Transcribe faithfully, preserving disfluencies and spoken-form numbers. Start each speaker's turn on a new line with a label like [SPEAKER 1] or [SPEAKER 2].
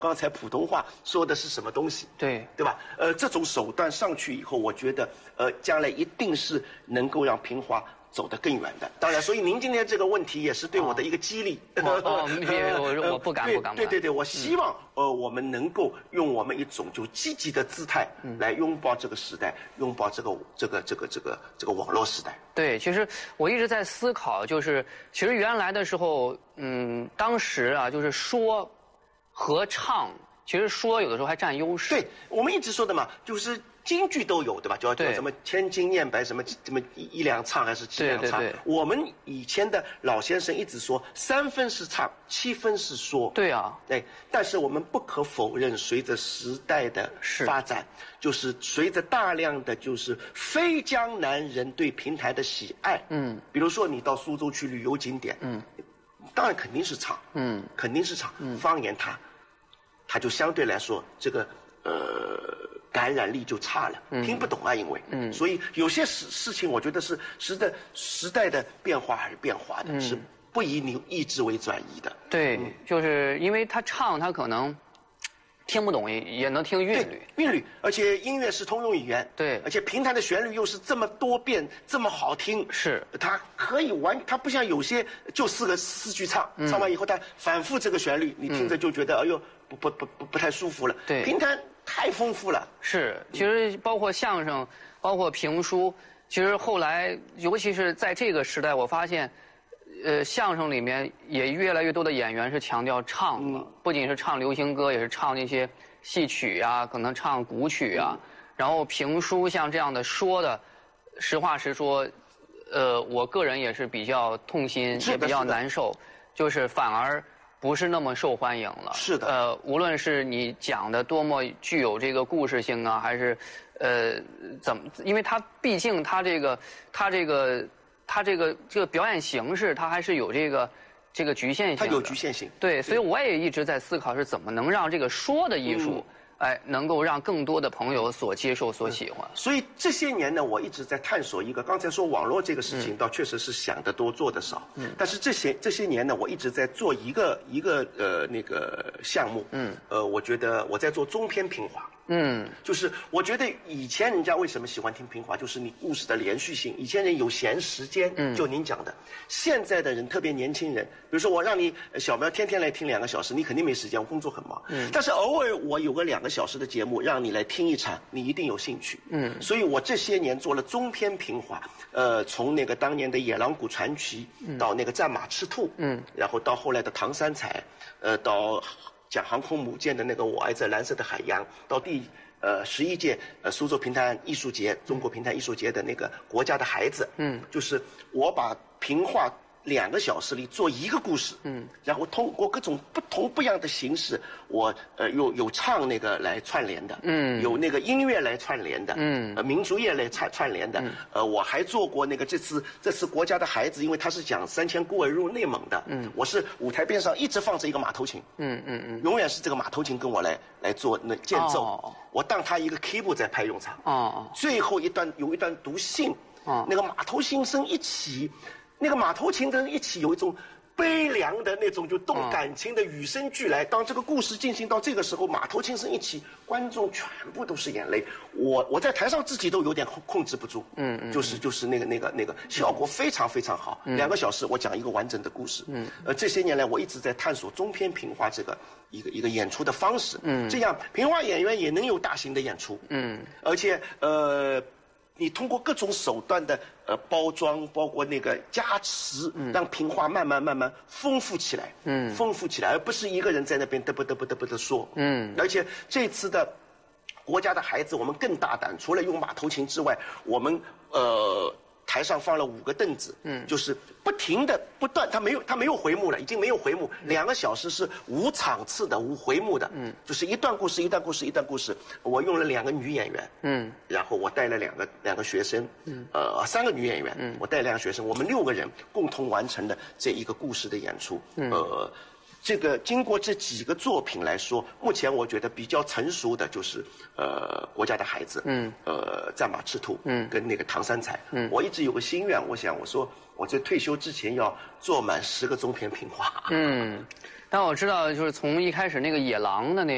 [SPEAKER 1] 刚才普通话说的是什么东西？
[SPEAKER 2] 对，
[SPEAKER 1] 对吧？呃，这种手段上去以后，我觉得呃，将来一定是能够让评话走得更远的。当然，所以您今天这个问题也是对我的一个激励。
[SPEAKER 2] 哦，哦别我我不敢不敢。
[SPEAKER 1] 对对对，我希望、嗯、呃，我们能够用我们一种就积极的姿态来拥抱这个时代，嗯、拥抱这个这个这个这个这个网络时代。
[SPEAKER 2] 对，其实我一直在思考，就是其实原来的时候，嗯，当时啊，就是说和唱，其实说有的时候还占优势。
[SPEAKER 1] 对，我们一直说的嘛，就是京剧都有，对吧？叫叫什么千金念白，什么什么一两唱还是七两唱？
[SPEAKER 2] 对对对。
[SPEAKER 1] 我们以前的老先生一直说，三分是唱，七分是说。
[SPEAKER 2] 对啊。
[SPEAKER 1] 对，但是我们不可否认，随着时代的发展，就是随着大量的就是非江南人对评弹的喜爱，嗯，比如说你到苏州去旅游景点，嗯，当然肯定是唱，嗯，肯定是唱，嗯，方言它，它就相对来说这个呃。感染力就差了，嗯、听不懂啊，因为，嗯，所以有些事事情，我觉得是时代时代的变化还是变化的，嗯、是不以你意志为转移的。
[SPEAKER 2] 对，嗯、就是因为他唱，他可能听不懂，也也能听韵律，
[SPEAKER 1] 韵律，而且音乐是通用语言，
[SPEAKER 2] 对，
[SPEAKER 1] 而且评弹的旋律又是这么多变，这么好听，
[SPEAKER 2] 是，
[SPEAKER 1] 它可以完，它不像有些就四个四句唱，嗯、唱完以后它反复这个旋律，你听着就觉得、嗯、哎呦不不不不不太舒服了。
[SPEAKER 2] 对，
[SPEAKER 1] 评弹太丰富了。
[SPEAKER 2] 是，其实包括相声，包括评书，其实后来，尤其是在这个时代，我发现，呃，相声里面也越来越多的演员是强调唱的，嗯、不仅是唱流行歌，也是唱那些戏曲啊，可能唱古曲啊。嗯、然后评书像这样的说的，实话实说，呃，我个人也是比较痛心，也比较难受，就是反而不是那么受欢迎了。
[SPEAKER 1] 是的。
[SPEAKER 2] 呃，无论是你讲的多么具有这个故事性啊，还是呃怎么，因为它毕竟它这个它这个它这个这个表演形式，它还是有这个这个局限性的。
[SPEAKER 1] 它有局限性。
[SPEAKER 2] 对，所以我也一直在思考是怎么能让这个说的艺术。嗯哎，能够让更多的朋友所接受、所喜欢。嗯、
[SPEAKER 1] 所以这些年呢，我一直在探索一个。刚才说网络这个事情，嗯、倒确实是想得多、做得少。嗯。但是这些这些年呢，我一直在做一个一个呃那个项目。嗯。呃，我觉得我在做中篇评话。嗯。就是我觉得以前人家为什么喜欢听评话，就是你故事的连续性。以前人有闲时间，嗯，就您讲的。现在的人，特别年轻人，比如说我让你小苗天天来听两个小时，你肯定没时间，我工作很忙。嗯。但是偶尔我有个两个小时的节目让你来听一场，你一定有兴趣。嗯，所以我这些年做了中篇评话，呃，从那个当年的《野狼谷传奇》嗯、到那个《战马赤兔》，嗯，然后到后来的《唐三彩》，呃，到讲航空母舰的那个《我爱这蓝色的海洋》，到第呃十一届呃苏州评弹艺术节、中国评弹艺术节的那个《国家的孩子》，嗯，就是我把评话两个小时里做一个故事，嗯，然后通过各种不同不一样的形式，我呃有有唱那个来串联的，嗯，有那个音乐来串联的，嗯，呃民族乐来串串联的，嗯、呃我还做过那个这次这次国家的孩子，因为他是讲三千孤儿入内蒙的，嗯，我是舞台边上一直放着一个马头琴，嗯嗯嗯，永远是这个马头琴跟我来来做那间奏，哦、我当他一个 keyboard 在拍用场，哦，最后一段有一段读信，哦，那个马头琴声一起。那个马头琴跟一起有一种悲凉的那种就动感情的与生俱来。当这个故事进行到这个时候，马头琴声一起，观众全部都是眼泪。我我在台上自己都有点控控制不住，嗯嗯，就是就是那个那个那个效果非常非常好。嗯、两个小时我讲一个完整的故事。嗯，呃，这些年来我一直在探索中篇评话这个一个一个演出的方式。嗯，这样评话演员也能有大型的演出。嗯，而且呃。你通过各种手段的呃包装，包括那个加持，嗯、让评话慢慢慢慢丰富起来，嗯，丰富起来，而不是一个人在那边嘚啵嘚啵嘚啵的说，嗯，而且这次的国家的孩子，我们更大胆，除了用马头琴之外，我们呃。台上放了五个凳子，嗯，就是不停的不断，它没有它没有回幕了，已经没有回幕，两个小时是无场次的、无回幕的，嗯，就是一段故事一段故事一段故事。我用了两个女演员，嗯，然后我带了两个两个学生，嗯，呃，三个女演员，嗯，我带两个学生，我们六个人共同完成了这一个故事的演出，嗯，呃。这个经过这几个作品来说，目前我觉得比较成熟的就是呃国家的孩子，嗯，呃战马赤兔，嗯，跟那个唐三彩，嗯，我一直有个心愿，我想我说我在退休之前要做满十个中篇评话，
[SPEAKER 2] 嗯，但我知道就是从一开始那个野狼的那。